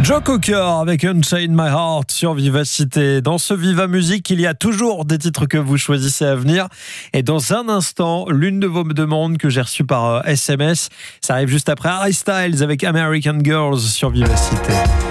Joe Cocker avec Unchain My Heart sur Vivacité. Dans ce Viva Musique, il y a toujours des titres que vous choisissez à venir. Et dans un instant, l'une de vos demandes que j'ai reçues par SMS, ça arrive juste après Harry Styles avec American Girls sur Vivacité.